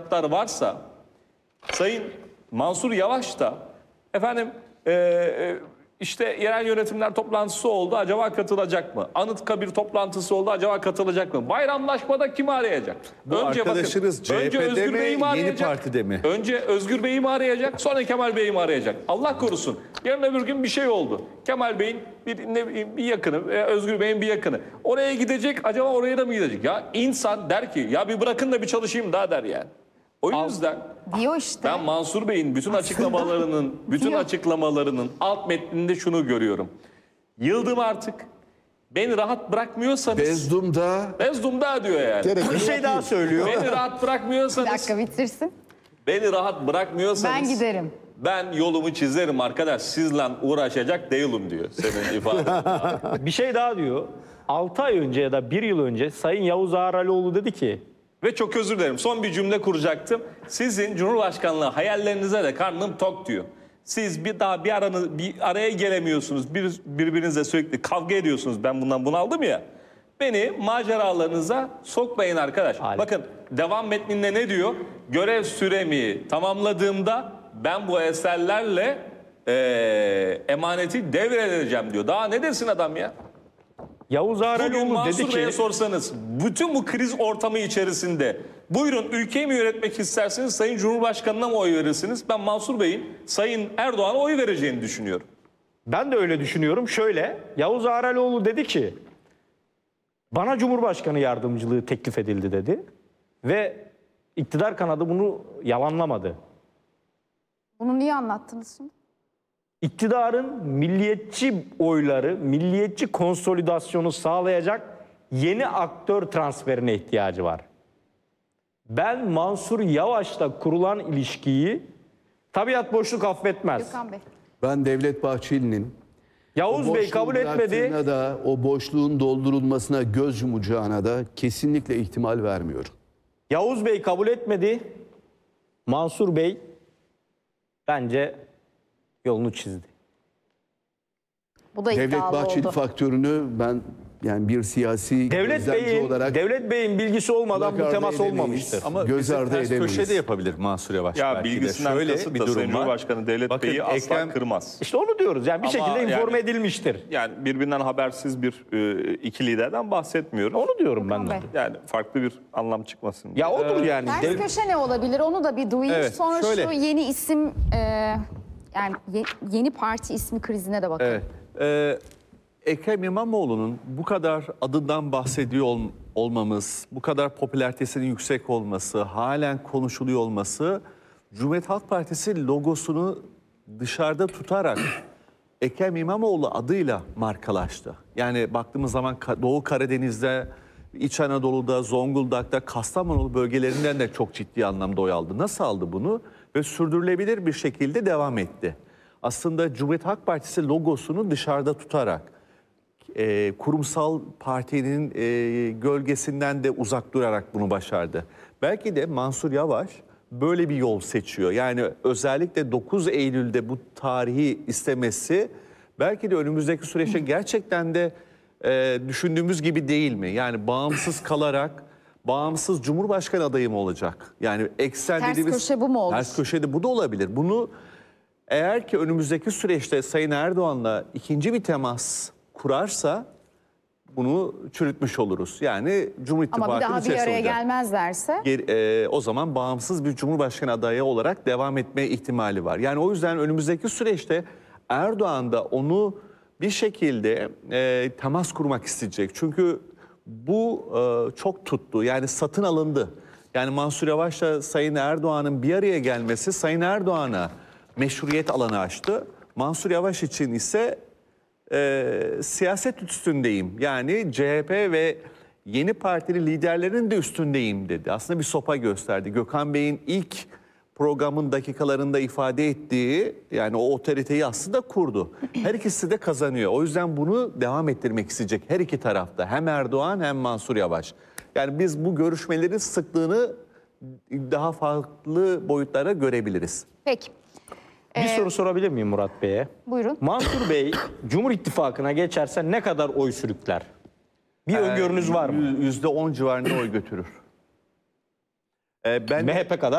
şartlar varsa Sayın Mansur Yavaş da efendim işte yerel yönetimler toplantısı oldu, acaba katılacak mı? Anıtkabir toplantısı oldu, acaba katılacak mı? Bayramlaşmada kimi arayacak? Bu arkadaşınız CHP'de mi, Yeni Parti'de mi? Önce Özgür Bey'i mi arayacak, sonra Kemal Bey'i mi arayacak? Allah korusun. Yarın öbür gün bir şey oldu. Kemal Bey'in bir yakını, Özgür Bey'in bir yakını. Oraya gidecek, acaba oraya da mı gidecek? Ya insan der ki, ya bir bırakın da bir çalışayım daha der yani. O yüzden diyor işte. ben Mansur Bey'in bütün açıklamalarının alt metninde şunu görüyorum. Yıldım artık. Beni rahat bırakmıyorsanız... Bezdumda diyor yani. Bir şey daha söylüyor. Beni rahat Bir bırakmıyorsanız... dakika bitirsin. Beni rahat bırakmıyorsanız... Ben giderim. Ben yolumu çizerim arkadaş. Sizle uğraşacak değilim diyor. Senin ifaden. Bir şey daha diyor. 6 ay önce ya da 1 yıl önce Sayın Yavuz Ağraloğlu dedi ki Ve çok özür dilerim. Son bir cümle kuracaktım. Sizin Cumhurbaşkanlığı hayallerinize de karnım tok diyor. Siz bir araya gelemiyorsunuz. Birbirinize sürekli kavga ediyorsunuz. Ben bundan bunaldım ya. Beni maceralarınıza sokmayın arkadaş. Bakın devam metninde ne diyor? Görev süremi tamamladığımda ben bu eserlerle emaneti devredeceğim diyor. Daha ne desin adam ya? Yavuz Bugün Ağraloğlu dedi Mansur Bey'e ki sorsanız bütün bu kriz ortamı içerisinde buyurun ülkeyi mi yönetmek isterseniz Sayın Cumhurbaşkanı'na mı oy verirsiniz? Ben Mansur Bey'in Sayın Erdoğan'a oy vereceğini düşünüyorum. ben de öyle düşünüyorum. Şöyle Yavuz Ağraloğlu dedi ki bana Cumhurbaşkanı yardımcılığı teklif edildi dedi. Ve iktidar kanadı bunu yalanlamadı. Bunu niye anlattınız şimdi? İktidarın milliyetçi oyları, milliyetçi konsolidasyonu sağlayacak yeni aktör transferine ihtiyacı var. Ben Mansur Yavaş'la kurulan ilişkiyi tabiat boşluk affetmez. Gökhan Bey. Ben Devlet Bahçeli'nin Yavuz Bey kabul etmedi. da o boşluğun doldurulmasına göz yumacağına da kesinlikle ihtimal vermiyorum. Yavuz Bey kabul etmedi. Mansur Bey bence yolunu çizdi. Bu da Devlet iddialı Bahçeli oldu. faktörünü ben yani bir siyasi gözlemci olarak Devlet Bey'in bilgisi olmadan bu göz ardı temas edemeyiz. olmamıştır. Ama göz ardı ters edemeyiz. köşe de yapabilir Mansur Yavaş. Ya belki de. bilgisinden Şöyle kasıt bir da durum Sayın var. Cumhurbaşkanı Devlet Bakın, Bey'i asla Ekrem- kırmaz. İşte onu diyoruz. Yani bir Ama şekilde informe yani- edilmiştir. Yani birbirinden habersiz bir iki liderden bahsetmiyoruz. Onu diyorum ben de. Bey. Yani farklı bir anlam çıkmasın diye. Ya odur yani. Ters köşe ne olabilir onu da bir duyayım. Evet, Sonra şöyle. şu yeni isim yani yeni parti ismi krizine de bakalım. Evet. Ekrem İmamoğlu'nun bu kadar adından bahsediyor olmamız, bu kadar popülaritesinin yüksek olması, halen konuşuluyor olması, Cumhuriyet Halk Partisi logosunu dışarıda tutarak Ekrem İmamoğlu adıyla markalaştı. Yani baktığımız zaman Doğu Karadeniz'de, İç Anadolu'da, Zonguldak'ta, Kastamonu bölgelerinden de çok ciddi anlamda oy aldı. Nasıl aldı bunu? Ve sürdürülebilir bir şekilde devam etti. Aslında Cumhuriyet Halk Partisi logosunu dışarıda tutarak, kurumsal partinin gölgesinden de uzak durarak bunu başardı. Belki de Mansur Yavaş böyle bir yol seçiyor. Yani özellikle 9 Eylül'de bu tarihi istemesi belki de önümüzdeki süreçte gerçekten de düşündüğümüz gibi değil mi? Yani bağımsız kalarak bağımsız Cumhurbaşkanı adayı mı olacak? Yani eksen Ters dediğimiz köşe bu mu olur? Ters köşede bu da olabilir. Bunu eğer ki önümüzdeki süreçte Sayın Erdoğan'la ikinci bir temas kurarsa bunu çürütmüş oluruz. Yani Cumhur İttifakı'nın Ama bir daha bir içerisinde araya olacak. gelmezlerse O zaman bağımsız bir Cumhurbaşkanı adayı olarak devam etme ihtimali var. Yani o yüzden önümüzdeki süreçte Erdoğan da onu bir şekilde temas kurmak isteyecek. Çünkü bu çok tuttu. Yani satın alındı. Yani Mansur Yavaş'la Sayın Erdoğan'ın bir araya gelmesi Sayın Erdoğan'a meşruiyet alanı açtı. Mansur Yavaş için ise siyaset üstündeyim. Yani CHP ve yeni partili liderlerin de üstündeyim dedi. Aslında bir sopa gösterdi. Gökhan Bey'in ilk programın dakikalarında ifade ettiği yani o otoriteyi aslında kurdu. Her ikisi de kazanıyor. O yüzden bunu devam ettirmek isteyecek her iki tarafta. Hem Erdoğan hem Mansur Yavaş. Yani biz bu görüşmelerin sıklığını daha farklı boyutlara görebiliriz. peki. Bir soru sorabilir miyim Murat Bey'e? Buyurun. Mansur Bey Cumhur İttifakı'na geçerse ne kadar oy sürükler? Bir öngörünüz var mı? %10 civarında oy götürür. Ben MHP kadar